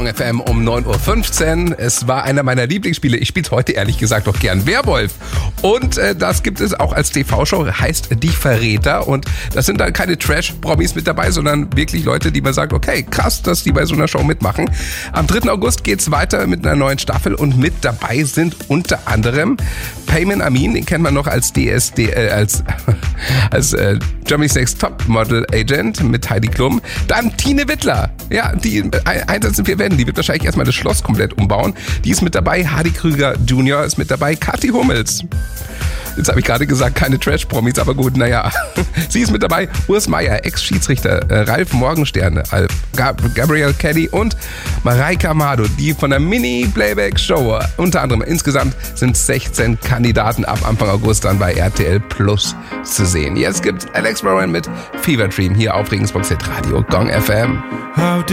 Gong FM um 9.15 Uhr. Es war einer meiner Lieblingsspiele. Ich spiele es heute ehrlich gesagt auch gern. Werwolf. Und das gibt es auch als TV-Show, heißt Die Verräter. Und das sind dann keine Trash-Promis mit dabei, sondern wirklich Leute, die man sagt, okay, krass, dass die bei so einer Show mitmachen. Am 3. August geht's weiter mit einer neuen Staffel und mit dabei sind unter anderem Payman Amin, den kennt man noch als als Germany's Next Topmodel Agent mit Heidi Klum. Dann Tine Wittler, ja, die Einsatz in 4 Wänden, die wird wahrscheinlich erstmal das Schloss komplett umbauen. Die ist mit dabei, Hardy Krüger Jr. ist mit dabei, Kathi Hummels. Jetzt habe ich gerade gesagt, keine Trash-Promis, aber gut, naja. Sie ist mit dabei, Urs Meier, Ex-Schiedsrichter, Ralf Morgenstern, Gabrielle Caddy und Mareike Amado, die von der Mini-Playback-Show. Unter anderem insgesamt sind 16 Kandidaten ab Anfang August dann bei RTL Plus zu sehen. Jetzt gibt's Alex Warren mit Fever Dream hier auf Regensburg Radio Gong FM. How